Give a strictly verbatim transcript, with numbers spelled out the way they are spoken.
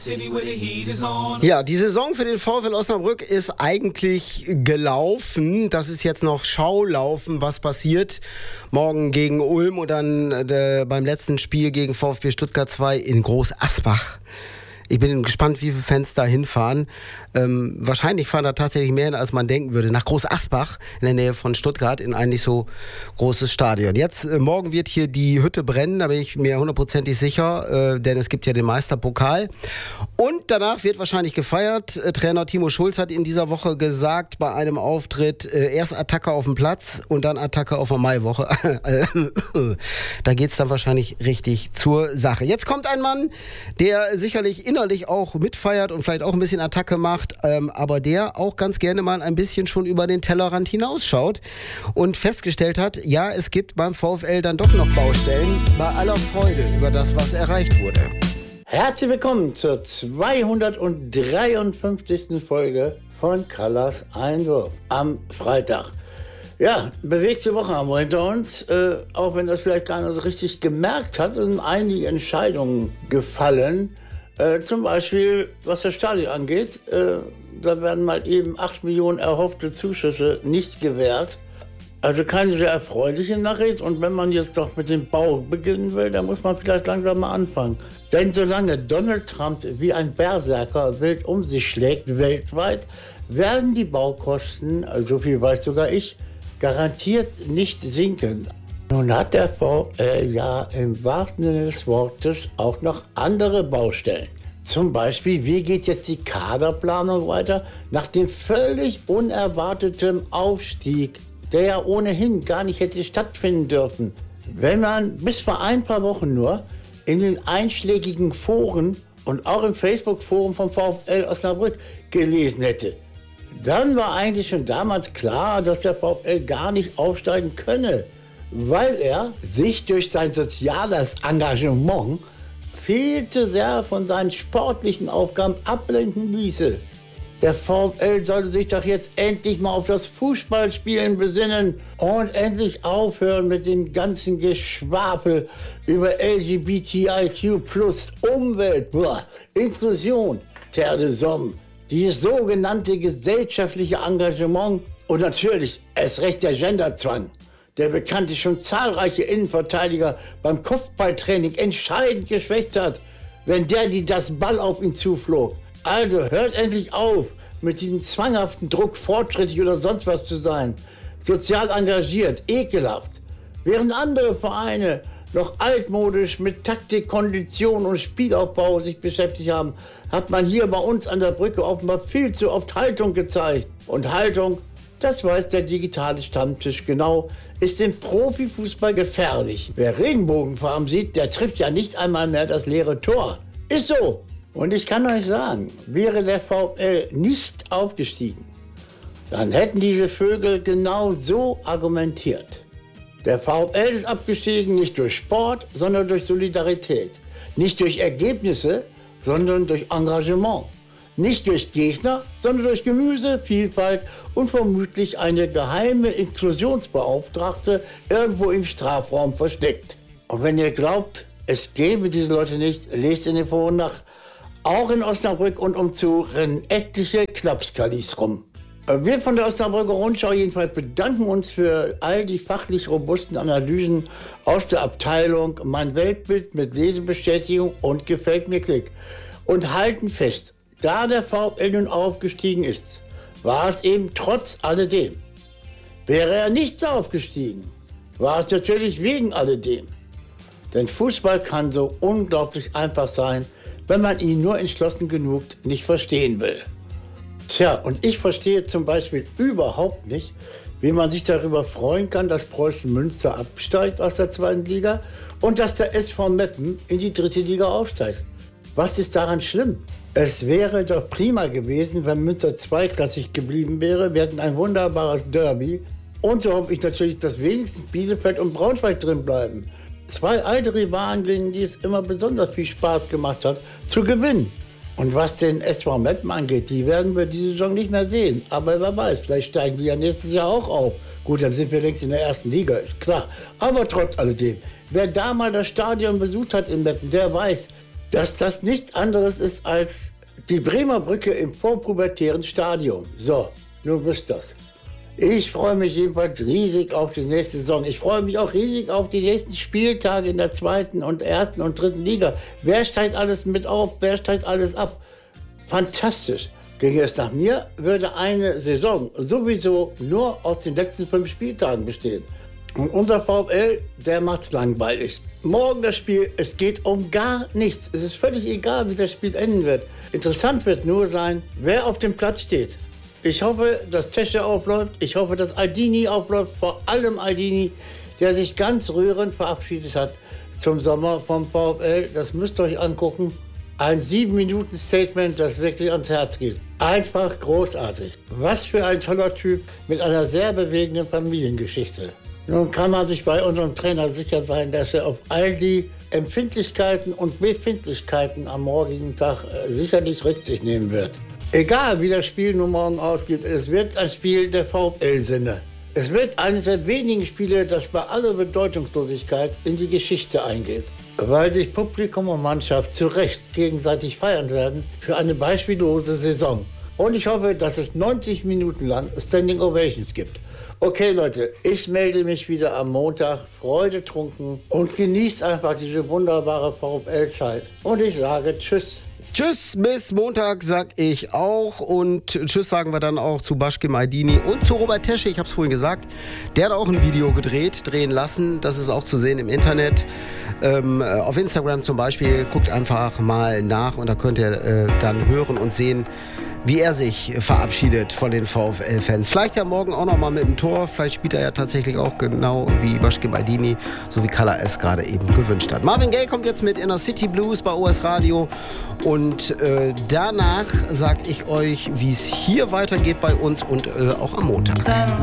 Ja, die Saison für den VfL Osnabrück ist eigentlich gelaufen. Das ist jetzt noch Schaulaufen, was passiert morgen gegen Ulm und dann äh, beim letzten Spiel gegen VfB Stuttgart zwei in Groß Asbach. Ich bin gespannt, wie viele Fans da hinfahren. Ähm, wahrscheinlich fahren da tatsächlich mehr hin, als man denken würde. Nach Groß Asbach in der Nähe von Stuttgart in ein nicht so großes Stadion. Jetzt, äh, morgen wird hier die Hütte brennen, da bin ich mir hundertprozentig sicher, äh, denn es gibt ja den Meisterpokal. Und danach wird wahrscheinlich gefeiert. Äh, Trainer Timo Schulz hat in dieser Woche gesagt, bei einem Auftritt, äh, erst Attacke auf dem Platz und dann Attacke auf der Maiwoche. Da geht es dann wahrscheinlich richtig zur Sache. Jetzt kommt ein Mann, der sicherlich innerlich auch mitfeiert und vielleicht auch ein bisschen Attacke macht, ähm, aber der auch ganz gerne mal ein bisschen schon über den Tellerrand hinausschaut und festgestellt hat, ja, es gibt beim VfL dann doch noch Baustellen, bei aller Freude über das, was erreicht wurde. Herzlich willkommen zur zweihundertdreiundfünfzigsten Folge von Kallas Einwurf am Freitag. Ja, bewegte Woche haben wir hinter uns, äh, auch wenn das vielleicht keiner so richtig gemerkt hat, sind einige Entscheidungen gefallen. Äh, zum Beispiel, was das Stadion angeht, äh, da werden mal eben acht Millionen erhoffte Zuschüsse nicht gewährt. Also keine sehr erfreuliche Nachricht. Und wenn man jetzt doch mit dem Bau beginnen will, dann muss man vielleicht langsam mal anfangen. Denn solange Donald Trump wie ein Berserker wild um sich schlägt, weltweit, werden die Baukosten, so viel weiß sogar ich, garantiert nicht sinken. Nun hat der VfL ja im wahrsten Sinne des Wortes auch noch andere Baustellen. Zum Beispiel, wie geht jetzt die Kaderplanung weiter nach dem völlig unerwarteten Aufstieg, der ja ohnehin gar nicht hätte stattfinden dürfen. Wenn man bis vor ein paar Wochen nur in den einschlägigen Foren und auch im Facebook-Forum vom VfL Osnabrück gelesen hätte, dann war eigentlich schon damals klar, dass der VfL gar nicht aufsteigen könne, weil er sich durch sein soziales Engagement viel zu sehr von seinen sportlichen Aufgaben ablenken ließe. Der VfL sollte sich doch jetzt endlich mal auf das Fußballspielen besinnen und endlich aufhören mit dem ganzen Geschwafel über L G B T I Q plus, Umwelt, boah, Inklusion, Terre de Somme, dieses sogenannte gesellschaftliche Engagement und natürlich erst recht der Genderzwang, der bekanntlich schon zahlreiche Innenverteidiger beim Kopfballtraining entscheidend geschwächt hat, wenn der, die das Ball auf ihn zuflog. Also hört endlich auf mit diesem zwanghaften Druck, fortschrittlich oder sonst was zu sein. Sozial engagiert, ekelhaft. Während andere Vereine noch altmodisch mit Taktik, Kondition und Spielaufbau sich beschäftigt haben, hat man hier bei uns an der Brücke offenbar viel zu oft Haltung gezeigt. Und Haltung, das weiß der digitale Stammtisch genau, ist im Profifußball gefährlich. Wer Regenbogenfarben sieht, der trifft ja nicht einmal mehr das leere Tor. Ist so. Und ich kann euch sagen, wäre der VfL nicht aufgestiegen, dann hätten diese Vögel genau so argumentiert. Der VfL ist abgestiegen nicht durch Sport, sondern durch Solidarität. Nicht durch Ergebnisse, sondern durch Engagement. Nicht durch Gegner, sondern durch Gemüse, Vielfalt und vermutlich eine geheime Inklusionsbeauftragte irgendwo im Strafraum versteckt. Und wenn ihr glaubt, es gäbe diese Leute nicht, lest in den Foren nach. Auch in Osnabrück und umzu rennen etliche Knapskalis rum. Wir von der Osnabrücker Rundschau jedenfalls bedanken uns für all die fachlich robusten Analysen aus der Abteilung Mein Weltbild mit Lesebestätigung und Gefällt mir Klick. Und halten fest, da der VfL nun aufgestiegen ist, war es eben trotz alledem. Wäre er nicht aufgestiegen, war es natürlich wegen alledem. Denn Fußball kann so unglaublich einfach sein, wenn man ihn nur entschlossen genug nicht verstehen will. Tja, und ich verstehe zum Beispiel überhaupt nicht, wie man sich darüber freuen kann, dass Preußen Münster absteigt aus der zweiten Liga und dass der S V Meppen in die dritte Liga aufsteigt. Was ist daran schlimm? Es wäre doch prima gewesen, wenn Münster zweiklassig geblieben wäre. Wir hätten ein wunderbares Derby. Und so hoffe ich natürlich, dass wenigstens Bielefeld und Braunschweig drin bleiben. Zwei alte Rivalen, gegen die es immer besonders viel Spaß gemacht hat, zu gewinnen. Und was den S V Meppen angeht, die werden wir diese Saison nicht mehr sehen. Aber wer weiß, vielleicht steigen die ja nächstes Jahr auch auf. Gut, dann sind wir längst in der ersten Liga, ist klar. Aber trotz alledem, wer da mal das Stadion besucht hat in Meppen, der weiß, dass das nichts anderes ist als die Bremer Brücke im vorpubertären Stadium. So, nun wisst das. Ich freue mich jedenfalls riesig auf die nächste Saison. Ich freue mich auch riesig auf die nächsten Spieltage in der zweiten und ersten und dritten Liga. Wer steigt alles mit auf? Wer steigt alles ab? Fantastisch. Ginge es nach mir, würde eine Saison sowieso nur aus den letzten fünf Spieltagen bestehen. Und unser VfL, der macht's langweilig. Morgen das Spiel, es geht um gar nichts. Es ist völlig egal, wie das Spiel enden wird. Interessant wird nur sein, wer auf dem Platz steht. Ich hoffe, dass Tesche aufläuft. Ich hoffe, dass Aldini aufläuft. Vor allem Aldini, der sich ganz rührend verabschiedet hat zum Sommer vom VfL. Das müsst ihr euch angucken. Ein sieben Minuten Statement, das wirklich ans Herz geht. Einfach großartig. Was für ein toller Typ mit einer sehr bewegenden Familiengeschichte. Nun kann man sich bei unserem Trainer sicher sein, dass er auf all die Empfindlichkeiten und Befindlichkeiten am morgigen Tag sicherlich Rücksicht nehmen wird. Egal, wie das Spiel nun morgen ausgeht, es wird ein Spiel der VfL-Sinne. Es wird eines der wenigen Spiele, das bei aller Bedeutungslosigkeit in die Geschichte eingeht. Weil sich Publikum und Mannschaft zu Recht gegenseitig feiern werden für eine beispiellose Saison. Und ich hoffe, dass es neunzig Minuten lang Standing Ovations gibt. Okay, Leute, ich melde mich wieder am Montag, freudetrunken, und genießt einfach diese wunderbare VfL-Zeit. Und ich sage Tschüss. Tschüss, bis Montag sag ich auch, und tschüss sagen wir dann auch zu Başkim Aydini und zu Robert Tesche. Ich habe es vorhin gesagt, der hat auch ein Video gedreht, drehen lassen, das ist auch zu sehen im Internet, ähm, auf Instagram zum Beispiel. Guckt einfach mal nach und da könnt ihr äh, dann hören und sehen, wie er sich verabschiedet von den VfL-Fans. Vielleicht ja morgen auch noch mal mit dem Tor. Vielleicht spielt er ja tatsächlich auch genau wie Başkim Aydini, so wie Kalla es gerade eben gewünscht hat. Marvin Gaye kommt jetzt mit Inner City Blues bei O S Radio. Und äh, danach sage ich euch, wie es hier weitergeht bei uns und äh, auch am Montag.